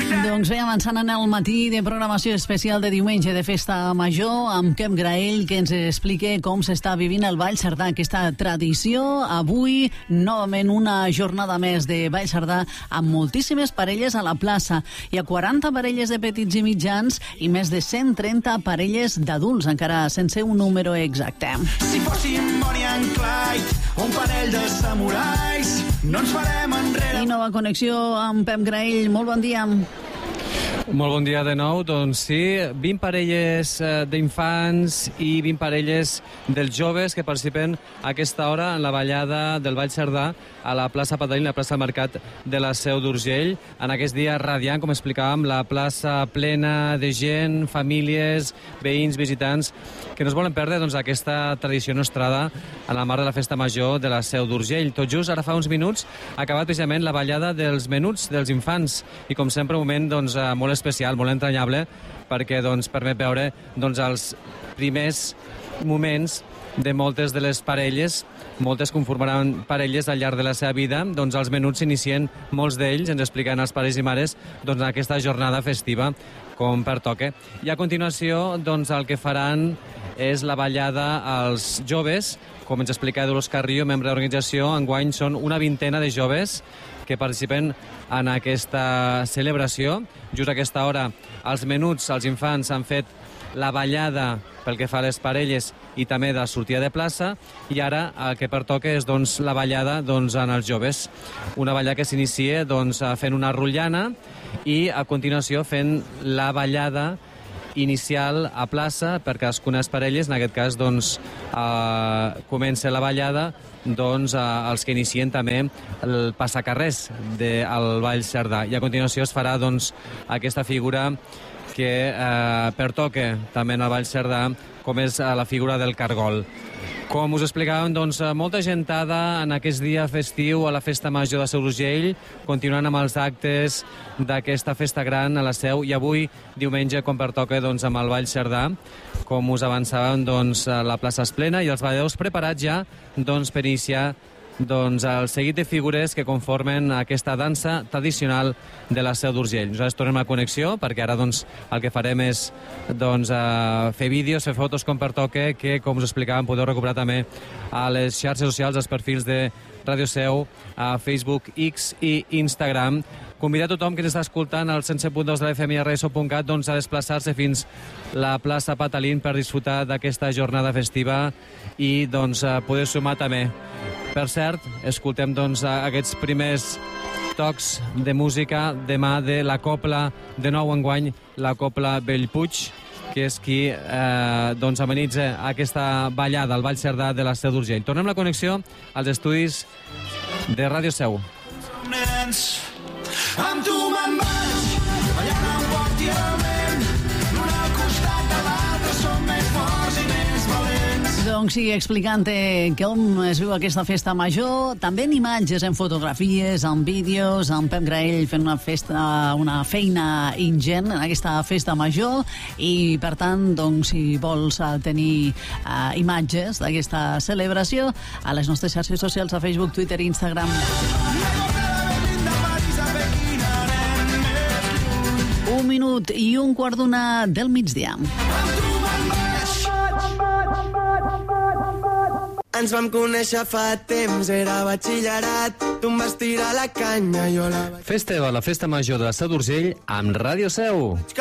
Doncs bé, avançant en el matí de programació especial de diumenge de Festa Major amb Quim Graell, que ens explica com s'està vivint el Ball Cerdà, aquesta tradició. Avui, novament, una jornada més de Ball Cerdà amb moltíssimes parelles a la plaça. Hi ha 40 parelles de petits i mitjans i més de 130 parelles d'adults, encara sense un número exacte. Si fóssim Bonnie and Clyde, un parell de samurais, no ens farem enrere. I nova connexió amb Pep Graell. Molt bon dia. Molt bon dia de nou. Doncs sí, 20 parelles d'infants i 20 parelles dels joves que participen a aquesta hora en la ballada del Ball Cerdà a la plaça Patalín, la plaça Mercat de la Seu d'Urgell. En aquest dia radiant, com explicàvem, la plaça plena de gent, famílies, veïns, visitants, que no es volen perdre doncs, aquesta tradició nostrada en el marc de la Festa Major de la Seu d'Urgell. Tot just, ara fa uns minuts, ha acabat precisament la ballada dels menuts, dels infants, i com sempre un moment doncs, molt especial, molt entranyable, perquè doncs, permet veure doncs, els primers moments de moltes de les parelles. Moltes conformaran parelles al llarg de la seva vida. Doncs els menuts s'inicien, molts d'ells, ens expliquen els pares i mares, doncs, en aquesta jornada festiva, com pertoca. I a continuació, doncs, el que faran és la ballada als joves, com ens explica Dolors Carrillo, membre de l'organització. Enguany són una vintena de joves que participen en aquesta celebració. Just a aquesta hora, els menuts, els infants, han fet la ballada pel que fa a les parelles i també de sortida de plaça, i ara el que pertoca és doncs, la ballada doncs, en els joves. Una ballada que s'inicia doncs, fent una rotllana i a continuació fent la ballada inicial a plaça per cadascuna de les parelles. En aquest cas doncs, comença la ballada doncs, els que inicien també el passacarrers del Ball Cerdà, i a continuació es farà doncs, aquesta figura que pertoca també en el Ball Cerdà, com és la figura del cargol. Com us explicàvem, doncs, molta gentada en aquest dia festiu a la Festa Major de Seu d'Urgell, continuant amb els actes d'aquesta festa gran a la Seu, i avui, diumenge, com pertoca doncs, amb el Ball Cerdà. Com us avançàvem, doncs, la plaça és plena i els balladors preparats ja doncs, per iniciar doncs, el seguit de figures que conformen aquesta dansa tradicional de la Seu d'Urgell. Nosaltres tornem a connexió, perquè ara doncs, el que farem és doncs, fer vídeos, fer fotos com pertoca, que, com us explicàvem, podeu recuperar també a les xarxes socials, als perfils de Ràdio Seu, a Facebook, X i Instagram. Convidar tothom que ens està escoltant al 107.2 de la FM i a RSO.cat doncs, a desplaçar-se fins la plaça Patalín per disfrutar d'aquesta jornada festiva i doncs, poder sumar també. Per cert, escoltem doncs, aquests primers tocs de música demà de la copla, de nou enguany, la copla Bellpuig, que és qui doncs, amenitza aquesta ballada, el Ball Cerdà de la Seu d'Urgell. Tornem la connexió als estudis de Ràdio Seu. Amb tu me'n vaig, ballant empòrtiament, l'un al costat de l'altre, som més forts i més valents. Doncs sí, explicant com es viu aquesta festa major, també en imatges, en fotografies, en vídeos, amb Pep Graell fent una feina ingent en aquesta festa major, i per tant, doncs, si vols tenir imatges d'aquesta celebració, a les nostres xarxes socials, a Facebook, Twitter i Instagram. 1 minut i un quart d'una del migdia. Ens vam conèixer fa temps, era batxillerat, tu em vas tirar la canya, jo la vaig... Festa la Festa Major de la Seu d'Urgell amb Ràdio Seu.